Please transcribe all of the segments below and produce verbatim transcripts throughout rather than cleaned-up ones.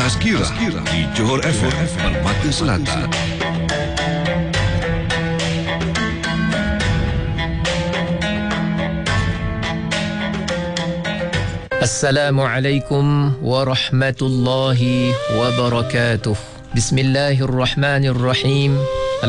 Tazkirah di Johor F M Permata Selatan. Assalamualaikum warahmatullahi wabarakatuh. Bismillahirrahmanirrahim.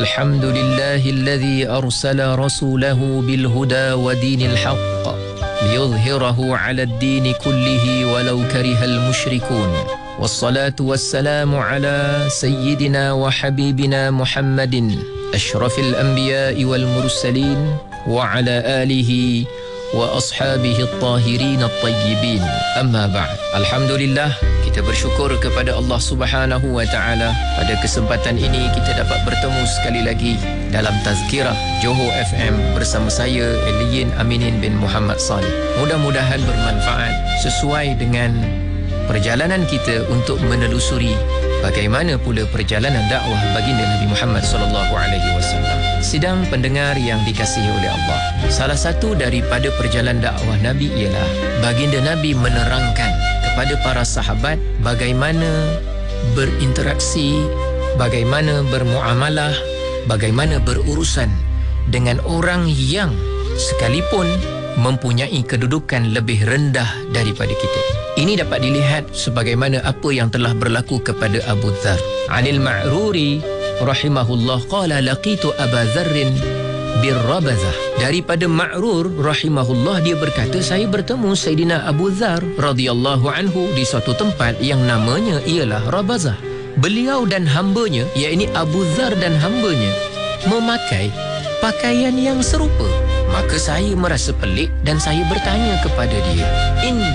Alhamdulillahilladzi arsala rasulahu bilhuda wa dinil haqq liyudhhirahu 'ala ad-din kullihi walau karihal musyrikun. Wassalatu wassalamu ala sayyidina wa habibina Muhammadin asyrafil anbiya'i wal mursalin wa ala alihi wa ashabihi at-tahirin at-tayyibin. Amma ba'd. Alhamdulillah, kita bersyukur kepada Allah Subhanahu wa taala pada kesempatan ini kita dapat bertemu sekali lagi dalam Tazkirah Johor F M bersama saya Eliyin Aminin bin Muhammad Saleh. Mudah-mudahan bermanfaat sesuai dengan perjalanan kita untuk menelusuri bagaimana pula perjalanan dakwah baginda Nabi Muhammad sallallahu alaihi wasallam. Sidang pendengar yang dikasihi oleh Allah, salah satu daripada perjalanan dakwah Nabi ialah baginda Nabi menerangkan kepada para sahabat bagaimana berinteraksi, bagaimana bermuamalah, bagaimana berurusan dengan orang yang sekalipun mempunyai kedudukan lebih rendah daripada kita. Ini dapat dilihat sebagaimana apa yang telah berlaku kepada Abu Dzar. Anil Ma'ruri rahimahullah qala laqitu Aba Dzarrin birrabazah. Daripada Ma'rur rahimahullah, dia berkata, saya bertemu Sayyidina Abu Dzar radhiyallahu anhu di suatu tempat yang namanya ialah Rabazah. Beliau dan hambanya, iaitu Abu Dzar dan hambanya, memakai pakaian yang serupa. Maka saya merasa pelik dan saya bertanya kepada dia, inni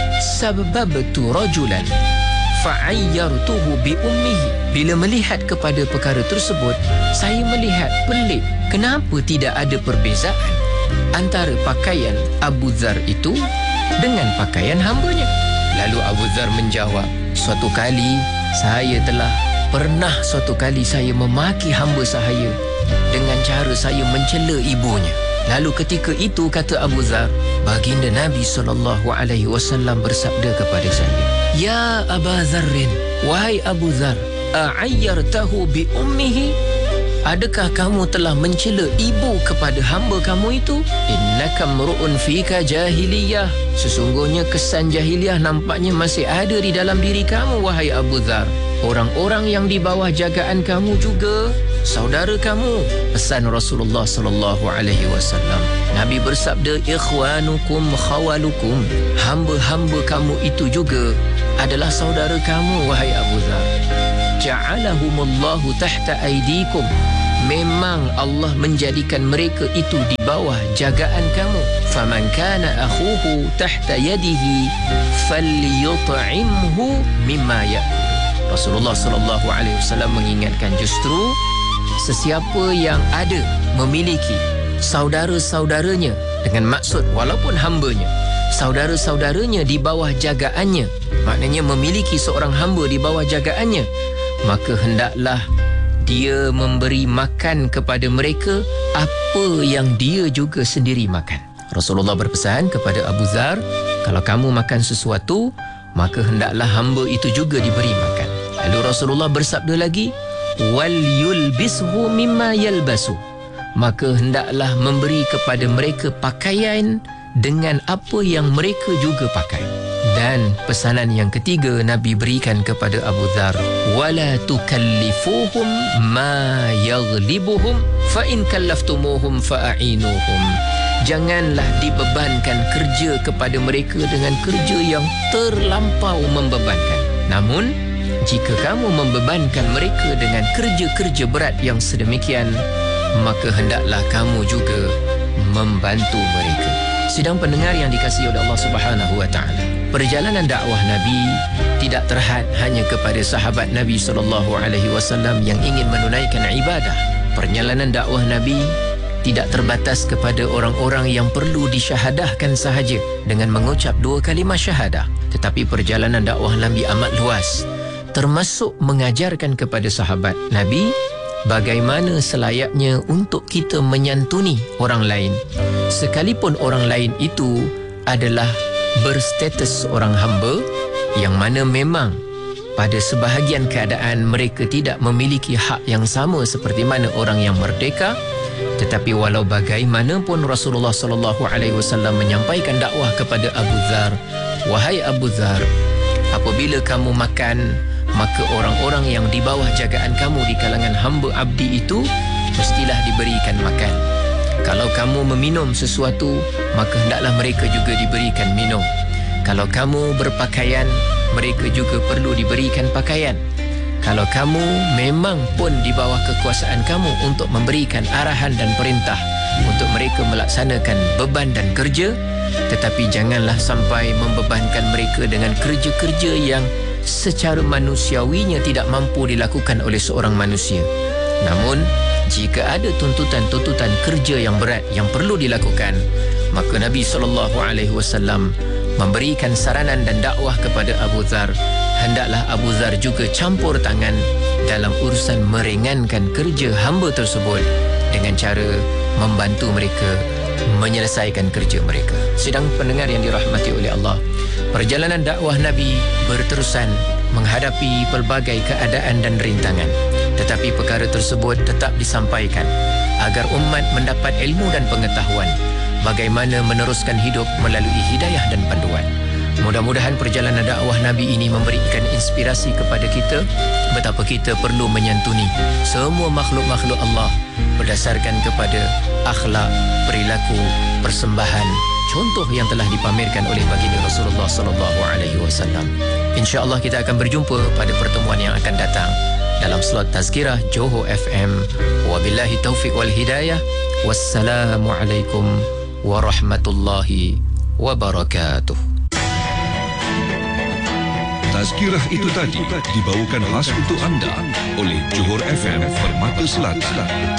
sababtu rajulan fa'ayyartuhu bi ummihi. Bila melihat kepada perkara tersebut, saya melihat pelik, kenapa tidak ada perbezaan antara pakaian Abu Dzar itu dengan pakaian hambanya. Lalu Abu Dzar menjawab, suatu kali saya telah pernah suatu kali saya memaki hamba saya dengan cara saya mencela ibunya. Lalu ketika itu, kata Abu Dzar, baginda Nabi sallallahu alaihi wasallam bersabda kepada saya, ya Aba Dzarrin, wahai Abu Dzar, a'ayyartahu bi ummihi, adakah kamu telah mencela ibu kepada hamba kamu itu? Innaka mru'un fika jahiliyah, sesungguhnya kesan jahiliyah nampaknya masih ada di dalam diri kamu, wahai Abu Dzar. Orang-orang yang di bawah jagaan kamu juga saudara kamu. Pesan Rasulullah sallallahu alaihi wasallam. Nabi bersabda, ikhwanukum khawalukum, hamba-hamba kamu itu juga adalah saudara kamu, wahai Abu Dzar. Ja'alahumullahu tahta aydikum, memang Allah menjadikan mereka itu di bawah jagaan kamu. Faman kana akhuhu tahta yadihi falyut'imhu mimma ya'kul. Rasulullah sallallahu alaihi wasallam mengingatkan, justru sesiapa yang ada memiliki saudara-saudaranya, dengan maksud walaupun hambanya, saudara-saudaranya di bawah jagaannya, maknanya memiliki seorang hamba di bawah jagaannya, maka hendaklah dia memberi makan kepada mereka apa yang dia juga sendiri makan. Rasulullah berpesan kepada Abu Dzar, kalau kamu makan sesuatu, maka hendaklah hamba itu juga diberi makan. Lalu Rasulullah bersabda lagi, wal yulbishu mimma yalbasu, maka hendaklah memberi kepada mereka pakaian dengan apa yang mereka juga pakai. Dan pesanan yang ketiga Nabi berikan kepada Abu Dzar, wala tukallifuhum ma yaghlibuhum fa in kallaftumuhum fa'ainuhum, janganlah dibebankan kerja kepada mereka dengan kerja yang terlampau membebankan. Namun jika kamu membebankan mereka dengan kerja-kerja berat yang sedemikian, maka hendaklah kamu juga membantu mereka. Sidang pendengar yang dikasihi oleh Allah Subhanahu wa taala, perjalanan dakwah Nabi tidak terhad hanya kepada sahabat Nabi sallallahu alaihi wasallam yang ingin menunaikan ibadah. Perjalanan dakwah Nabi tidak terbatas kepada orang-orang yang perlu disyahadahkan sahaja dengan mengucap dua kalimah syahadah, tetapi perjalanan dakwah Nabi amat luas, termasuk mengajarkan kepada sahabat Nabi bagaimana selayaknya untuk kita menyantuni orang lain, sekalipun orang lain itu adalah berstatus seorang hamba yang mana memang pada sebahagian keadaan mereka tidak memiliki hak yang sama seperti mana orang yang merdeka. Tetapi walau bagaimanapun Rasulullah sallallahu alaihi wasallam menyampaikan dakwah kepada Abu Dzar, wahai Abu Dzar, apabila kamu makan, maka orang-orang yang di bawah jagaan kamu di kalangan hamba abdi itu mestilah diberikan makan. Kalau kamu meminum sesuatu, maka hendaklah mereka juga diberikan minum. Kalau kamu berpakaian, mereka juga perlu diberikan pakaian. Kalau kamu memang pun di bawah kekuasaan kamu untuk memberikan arahan dan perintah untuk mereka melaksanakan beban dan kerja, tetapi janganlah sampai membebankan mereka dengan kerja-kerja yang secara manusiawinya tidak mampu dilakukan oleh seorang manusia. Namun, jika ada tuntutan-tuntutan kerja yang berat yang perlu dilakukan, maka Nabi sallallahu alaihi wasallam memberikan saranan dan dakwah kepada Abu Dzar, hendaklah Abu Dzar juga campur tangan dalam urusan meringankan kerja hamba tersebut dengan cara membantu mereka menyelesaikan kerja mereka. Sidang pendengar yang dirahmati oleh Allah, perjalanan dakwah Nabi berterusan menghadapi pelbagai keadaan dan rintangan, tetapi perkara tersebut tetap disampaikan agar umat mendapat ilmu dan pengetahuan bagaimana meneruskan hidup melalui hidayah dan panduan. Mudah-mudahan perjalanan dakwah Nabi ini memberikan inspirasi kepada kita betapa kita perlu menyantuni semua makhluk-makhluk Allah berdasarkan kepada akhlak, perilaku, persembahan, contoh yang telah dipamerkan oleh baginda Rasulullah sallallahu alaihi wasallam. Insya-Allah kita akan berjumpa pada pertemuan yang akan datang dalam slot Tazkirah Johor F M. Wabillahi taufiq wal hidayah. Wassalamualaikum warahmatullahi wabarakatuh. Tazkirah itu tadi dibawakan khas untuk anda oleh Johor F M Permata Selatan.